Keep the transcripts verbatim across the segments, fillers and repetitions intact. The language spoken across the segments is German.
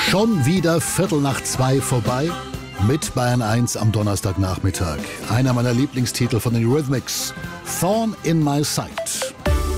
Schon wieder Viertel nach zwei vorbei mit Bayern eins am Donnerstagnachmittag. Einer meiner Lieblingstitel von den Eurythmics, Thorn in My Sight.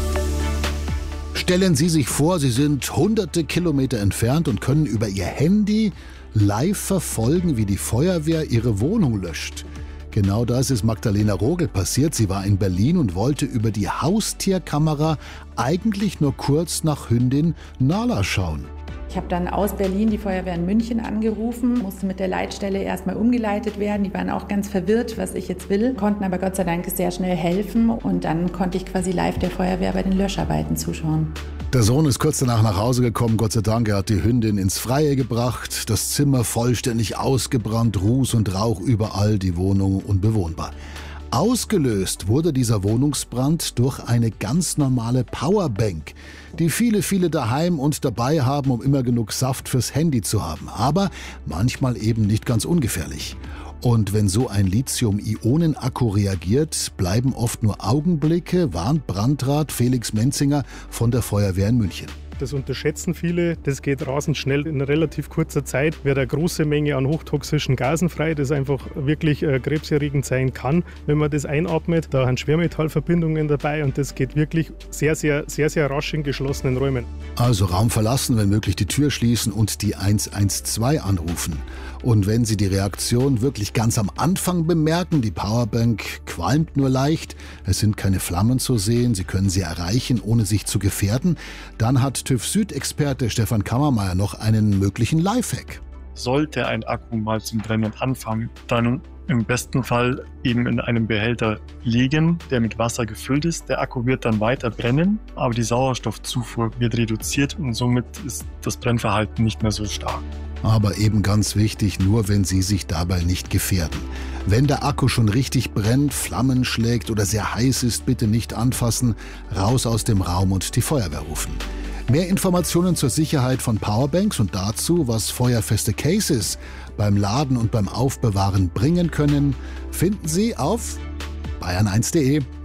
Stellen Sie sich vor, Sie sind hunderte Kilometer entfernt und können über Ihr Handy live verfolgen, wie die Feuerwehr Ihre Wohnung löscht. Genau das ist Magdalena Rogel passiert. Sie war in Berlin und wollte über die Haustierkamera eigentlich nur kurz nach Hündin Nala schauen. Ich habe dann aus Berlin die Feuerwehr in München angerufen, musste mit der Leitstelle erstmal umgeleitet werden. Die waren auch ganz verwirrt, was ich jetzt will, konnten aber Gott sei Dank sehr schnell helfen. Und dann konnte ich quasi live der Feuerwehr bei den Löscharbeiten zuschauen. Der Sohn ist kurz danach nach Hause gekommen, Gott sei Dank. Er hat die Hündin ins Freie gebracht, das Zimmer vollständig ausgebrannt, Ruß und Rauch überall, die Wohnung unbewohnbar. Ausgelöst wurde dieser Wohnungsbrand durch eine ganz normale Powerbank, die viele, viele daheim und dabei haben, um immer genug Saft fürs Handy zu haben. Aber manchmal eben nicht ganz ungefährlich. Und wenn so ein Lithium-Ionen-Akku reagiert, bleiben oft nur Augenblicke, warnt Brandrat Felix Menzinger von der Feuerwehr in München. Das unterschätzen viele. Das geht rasend schnell. In relativ kurzer Zeit wird eine große Menge an hochtoxischen Gasen frei, das einfach wirklich äh, krebserregend sein kann, wenn man das einatmet. Da sind Schwermetallverbindungen dabei und das geht wirklich sehr, sehr, sehr, sehr rasch in geschlossenen Räumen. Also Raum verlassen, wenn möglich die Tür schließen und die eins eins zwei anrufen. Und wenn Sie die Reaktion wirklich ganz am Anfang bemerken, die Powerbank qualmt nur leicht, es sind keine Flammen zu sehen, Sie können sie erreichen, ohne sich zu gefährden, dann hat TÜV Süd-Experte Stefan Kammermeier noch einen möglichen Lifehack. Sollte ein Akku mal zum Brennen anfangen, dann im besten Fall eben in einem Behälter liegen, der mit Wasser gefüllt ist. Der Akku wird dann weiter brennen, aber die Sauerstoffzufuhr wird reduziert und somit ist das Brennverhalten nicht mehr so stark. Aber eben ganz wichtig, nur wenn Sie sich dabei nicht gefährden. Wenn der Akku schon richtig brennt, Flammen schlägt oder sehr heiß ist, bitte nicht anfassen, raus aus dem Raum und die Feuerwehr rufen. Mehr Informationen zur Sicherheit von Powerbanks und dazu, was feuerfeste Cases beim Laden und beim Aufbewahren bringen können, finden Sie auf bayern eins punkt de.